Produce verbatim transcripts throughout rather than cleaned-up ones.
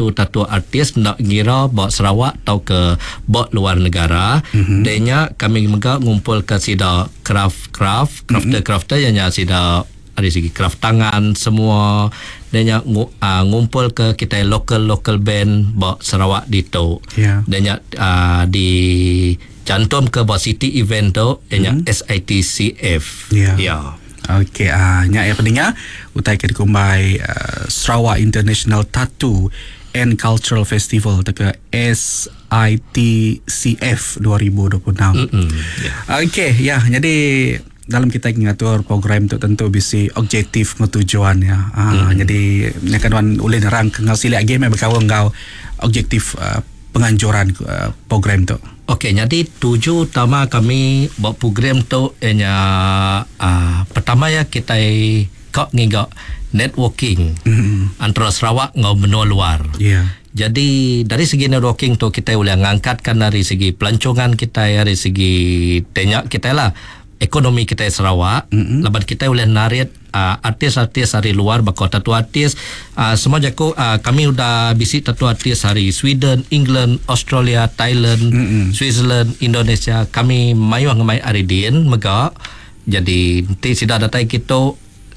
tatu-tatu artis nak ngira bawa Sarawak atau ke bawa luar negara. Mm-hmm. Denya kami juga ngumpul ke sida craft-craft, crafter-crafter yang mm-hmm. sida dari segi craft tangan semua. Denya uh, ngumpul ke kita local-local band bawa Sarawak dito. Yeah. Denya uh, di cantum ke bawa city event tu denya mm-hmm. S I T C F. Yeah. Yeah. Okey, ah uh, nya yang pentingnya utai ke dikumbai uh, Sarawak International Tattoo and Cultural Festival teka S I T C F dua ribu dua puluh enam. Yeah. Okey, ya, jadi dalam kita ngatur program tu tentu bisi objektif tujuan ya. Ah mm. jadi nyakan ulin rang ngau silek game berkawang ngau objektif uh, penganjuran uh, program tu. Okey, jadi tuju utama kami buat program tu ianya uh, pertama ya kita kau ngiga networking mm-hmm. antara Sarawak ngau benua luar. Yeah. Jadi dari segi networking tu kita boleh ngangkatkan dari segi pelancongan kita, dari segi tenyak kita lah ekonomi kita Sarawak. Mm-hmm. Lepas kita boleh narik uh, artis-artis dari luar, bakal tatu artis uh, semua jago uh, kami udah visit tatu artis dari Sweden, England, Australia, Thailand, mm-hmm. Switzerland, Indonesia. Kami mayu ngamai aridin mega. Jadi nanti sida datai kita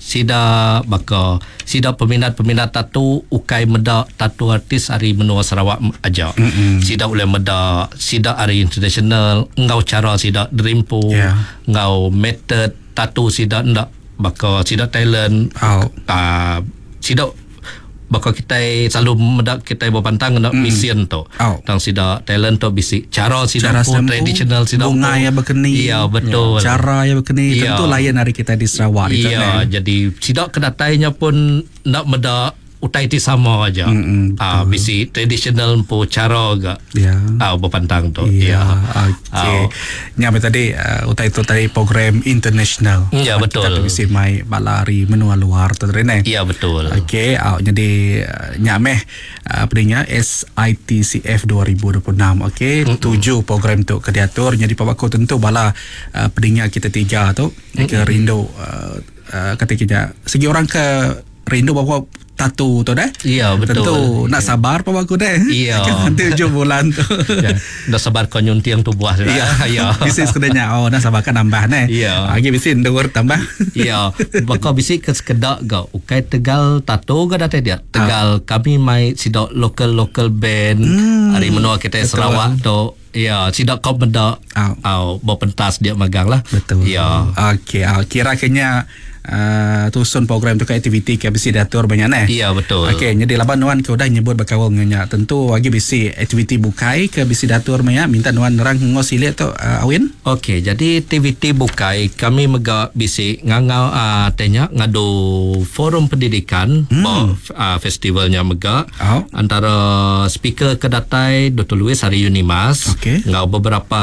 sida bakal sida peminat-peminat tatu ukai meda tatu artis hari menua Sarawak aja. Mm-hmm. Sida boleh meda sida hari international ngau cara sida dreampo, yeah. ngau method tatu sida ndak bakal sida talent. Oh. Uh, sida bakal kita selalu meda kita berpantang ndak mm. mission tu. Oh. Tang sida talent tu bisi cara sida pun traditional sida bunga ya berkeni. Iya betul. Ya, cara ya berkeni ya. Tentu layan hari kita di Sarawak. Iya, jadi sida kedatainya pun ndak meda utai ti sama aja. Mm-hmm, ah uh, bisi traditional po cara ga. Ya. Ah uh, berpantang tu. Ya. Okey. Nyampe tadi uh, utai tu tadi program international. Ya betul. Kita bisi mai balari menua luar tu rene. Ya betul. Okey, uh, jadi uh, nyameh uh, pedenya S I T C F dua ribu dua puluh enam. Okey, mm-hmm. tujuh program tu kediatur. Jadi pabaku tentu bala uh, pedenya kita tiga tu mm-hmm. ke rindu uh, uh, kata kita segi orang ke rindu bawa tatu tu dah. Iya betul. Tentu nak sabar pa bagus deh. Iya. Nanti tujuh bulan tu. Ya, nak sabar kau nyunting tu buah dah. Iya. Iya. Bisnis kedanya oh nak sabar kan nambah neh. Iya. Lagi bisnis dua tambah. Iya. Bakal bisnis ke sekedak kau. Ukai Tegal tato ke data dia. Tegal ah. kami mai sidok local local band hmm, hari menua kita betul. Sarawak tu. Ya, sidak kau benda au oh, bawa pentas dia magang lah. Betul. Ya. Okey, oh, kira kena Uh, tusun program tu ke aktiviti ke bisi diatur banyak nah. Iya betul. Okey, jadi laban nuan ke udah nyebut bakawal nganya. Tentu lagi bisi aktiviti bukai ke bisi diatur banyak minta nuan orang ngosile tu uh, awin. Okey, jadi aktiviti bukai kami mega bisi ngangau uh, tanya ngadu forum pendidikan hmm. bawa uh, festivalnya mega oh. antara speaker kedatai Doktor Louis Hari Unimas. Okay. Ngau beberapa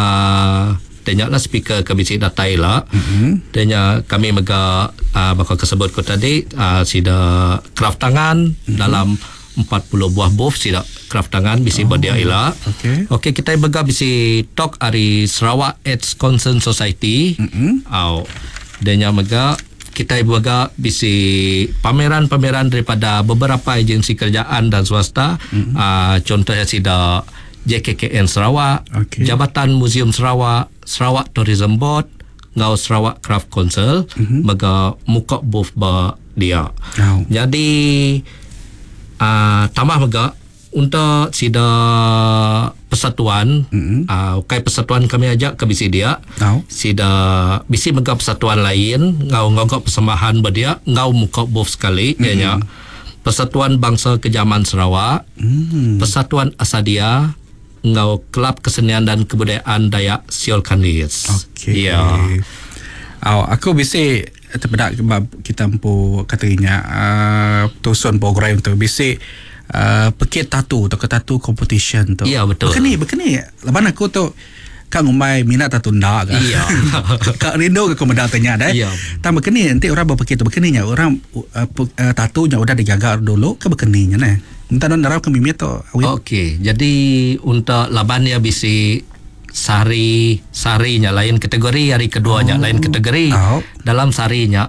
tanya lah speaker ke bisi datai lah. Mm-hmm. Tanya kami mega uh, bakal kesebut ko tadi uh, sida craft tangan mm-hmm. dalam empat puluh buah booth sida craft tangan bisi oh. badia ila. Okey. Okey kita mega bisi talk hari Sarawak Arts Concern Society. Mm-hmm. Au. Tanya mega kita mega bisi pameran-pameran daripada beberapa agensi kerjaan dan swasta. Mm-hmm. Uh, contohnya sida J K K N Sarawak, okay. Jabatan Museum Sarawak, Sarawak Tourism Board, ngau Sarawak Craft Council, mm-hmm. mega muka booth ba dia. Oh. Jadi uh, tambah mega untuk sida persatuan, mm-hmm. uh, kai persatuan kami ajak ke bisi dia. Oh. Sida bisi mega persatuan lain, ngau ngau persembahan ba dia, ngau muka booth sekali mm-hmm. ianya. Persatuan Bangsa Kejaman Sarawak, mm-hmm. Persatuan Asadia, ngau Kelab Kesenian dan Kebudayaan Dayak Siol Kandis. Okey. Ya. Oh, aku bisi terbedak kita mampu katanya uh, tusun program tu bisi uh, pekit tatu atau tatu competition tu. Ya betul. Begini begini. Lepas aku tu kan umai minat tatu ndak kan. Iya. Kak rindu ke komenda tanya dah. Iya. Tambah begini nanti orang berpikir tu begininya orang uh, uh, tatunya udah digagal dulu ke begininya nah. Minta don darab kami mito. Okey, jadi untuk laban ya bisi sari sarinya lain kategori, hari keduanya oh. lain kategori. Oh. Dalam sarinya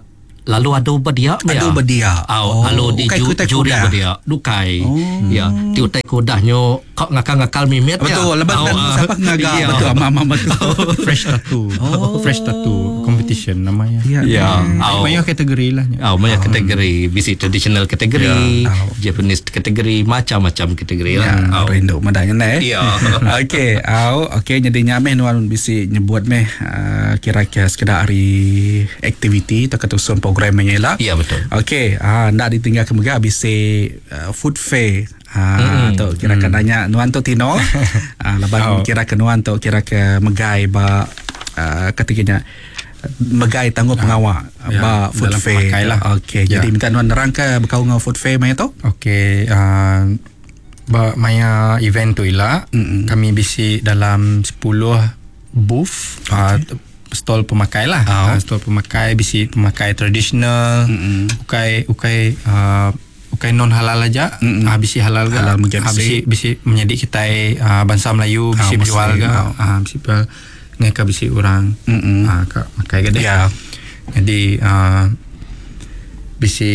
lalu ada berdia Ada berdia. Oh, lalu di ju, juri berdia dukai. Oh. Ya, ti utai kodahnya kok ngakal-ngakal mimet ya. Betul, lepas oh, uh, siapa ngagak iya. Betul, mama betul. Fresh tattoo. Oh. Fresh tattoo competition namanya. Ya. Ya. Oh. Banyak kategori lah. Oh, banyak kategori, bisi traditional kategori, ya. Japanese kategori, macam-macam kategori lah. Ya, rindu madanya eh. Ya. Okey, au okey jadi nyameh nuan bisi nyebut meh uh, kira-kira sekedar hari aktiviti atau ketusun programnya lah. Ya, betul. Okey, ah ndak ditinggal ke mega bisi uh, food fair. Ah, mm. tu kira mm. nanya nuan tu Tino. Ah, laban oh. kira ke nuan tu kira ke megai ba uh, ketiganya megai tangguh pengawal ah, ba ya, food fair lah. Okey, ya. Jadi minta nuan nerang ke bekau ngau food fair mai tu? Okey, uh, ba maya event tu ila mm-hmm. kami bisi dalam sepuluh booth okay. uh, stall pemakai lah. Oh. Uh, stall pemakai bisi pemakai tradisional, mm-hmm. ukai ukai uh, ukai non halal aja, mm-hmm. uh, bisi halal ga. Halal uh, bisi bisi menjadi kita uh, bangsa Melayu bisi oh, jual ga. Ah uh, bisi jual ngeka bisi orang mm-hmm. uh, ka makai gede. Yeah. Jadi uh, bisi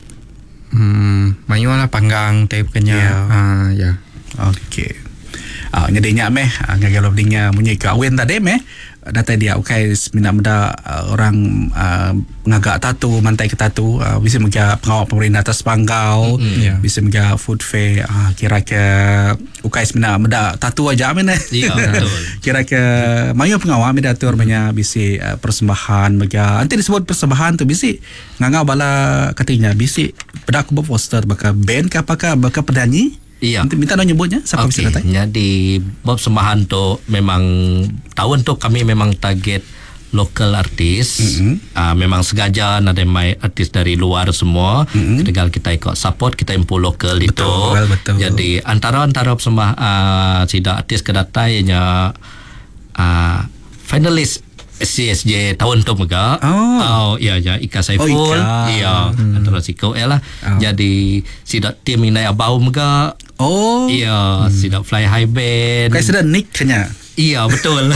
hmm mayu lah panggang type kenya. Yeah. Uh, ya. Yeah. Okey. Ah uh, nyadinya meh uh, ngagalo dingnya munyi kawin tadi meh data dia okay minat muda uh, orang uh, ngagak tatu mantai ke tatu uh, bisa mega pengawal pemerintah atas panggau mm-hmm. yeah. bisa mega food fair uh, kira ke okay minat muda tatu aja amin eh yeah, betul. Kira ke mayu pengawal minat atur banyak bisa uh, persembahan mega nanti disebut persembahan tu bisa ngangau bala katanya bisa pada aku buat poster bakal band ke apakah bakal penyanyi. Iya. Nanti minta nak nyebutnya siapa okay. bisa datang. Jadi Bob Sembahan tu memang tahun tu kami memang target local artis. Mm-hmm. Uh, memang sengaja ada mai artis dari luar semua. Mm-hmm. Ketika kita ikut support kita impu lokal itu. Betul, betul. Jadi antara-antara sembah uh, sida artis kedatainya uh, finalis C S J tahun tu mega. Oh, oh ya ya Ika Saiful. Oh, Ika. Iya, hmm. antara si kau lah. Oh. Jadi sidak tim ini abau mega. Oh. Iya, hmm. sidak Fly High Band. Kayak sudah Nick kenya. Iya, betul.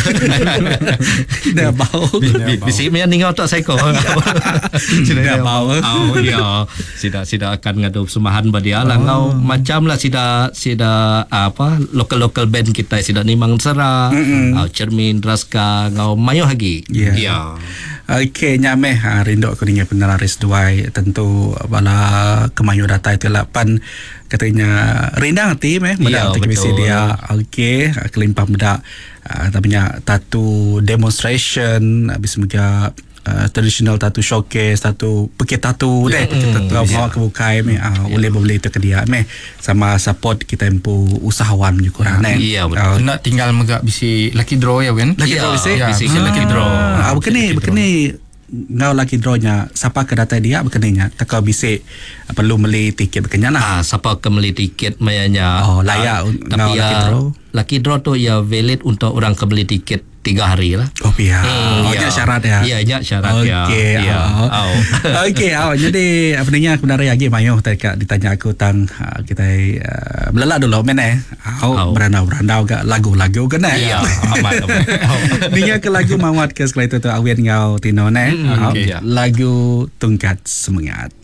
Dah bau. Bisi me ningo tak saya ko. Sudah bau. Oh iya. Sida sida akan ngadu sembahan badia lah ngau macam lah sida sida apa local-local band kita sida Nimang Sera, au Cermin Raska ngau mayo hagi. Iya. Okey nyameh ha, rindu aku dengan peneraris duai tentu bala kemayu data itu lapan katanya rindang hati meh benda untuk misi dia. Okey kelimpah benda uh, tapnya tattoo demonstration habis juga uh, traditional tattoo showcase tattoo pekit tattoo deh tattoo bawa ke bukai meh uh, boleh boleh itu ke dia meh sama support kita empu usahawan juga kurang eh. Iya betul. Nak tinggal megak bisi lucky draw ya kan? Lucky draw bisi. Bisi lucky draw. Ah begini begini ngau lucky drawnya siapa ke data dia berkenanya tak bisi perlu beli tiket berkenanya lah. Ah siapa ke beli tiket mayanya. Oh layak uh, tapi ya lucky draw. Lucky draw tu ya valid untuk orang ke beli tiket tiga hari lah. Oh ya. Hmm, oh, ya. Syarat ya. Iya, ya syarat okay, ya. Okey. Ya. Oh. Okey, oh. Jadi apanya aku dari lagi mayo tadi ditanya aku tang uh, kita uh, belala dulu men eh. Oh, oh. berandau-berandau ke lagu-lagu kan eh. Iya, amat amat. Dia ke lagu mawat ke sekali tu tu awet ngau Tino ne. Hmm, oh, okay. Lagu Tungkat Semangat.